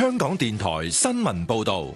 香港電台新聞報道。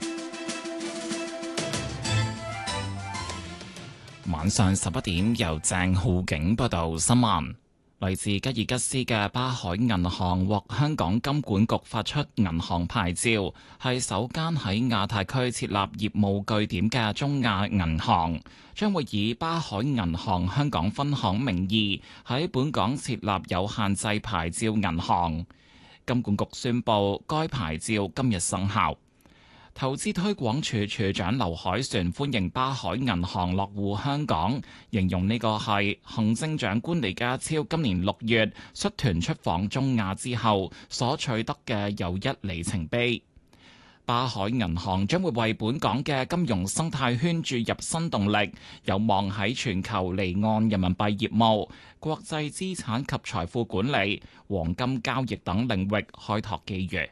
晚上11點，由鄭浩景報道新聞。來自吉爾吉斯嘅巴海銀行獲香港金管局發出銀行牌照，係首間喺亞太區設立業務據點嘅中亞銀行，將會以巴海銀行香港分行名義喺本港設立有限制牌照銀行。金管局宣布該牌照今日生效。投資推廣署署長劉凱旋歡迎巴海銀行落戶香港，形容呢個係行政長官李家超今年6月率團出訪中亞之後所取得嘅又一里程碑。巴海銀行將會為本港嘅金融生態圈注入新動力，有望喺全球離岸人民幣業務、國際資產及財富管理、黃金交易等領域開拓機遇。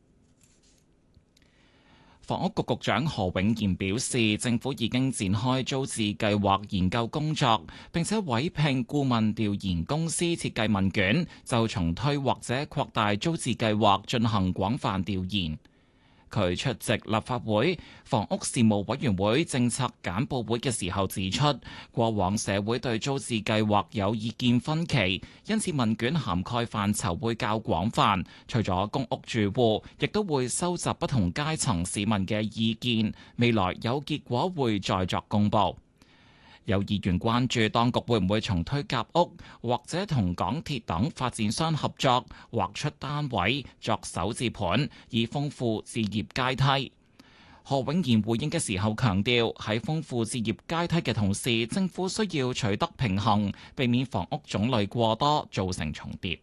房屋局局長何永賢表示，政府已經展開租置計劃研究工作，並且委聘顧問調研公司設計問卷，就重推或者擴大租置計劃進行廣泛調研。佢出席立法會房屋事務委員會政策簡報會嘅時候指出，過往社會對租置計劃有意見分歧，因此問卷涵蓋範疇會較廣泛。除咗公屋住戶，亦都會收集不同階層市民嘅意見，未來有結果會再作公佈。有議員關注當局會唔會重推夾屋，或者同港鐵等發展商合作，劃出單位作首置盤，以豐富置業階梯。何永賢回應嘅時候強調，喺豐富置業階梯嘅同時，政府需要取得平衡，避免房屋種類過多造成重疊。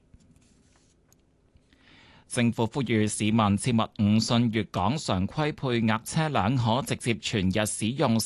政府呼籲市民切勿誤信粵港常規配額車輛可直接全日使用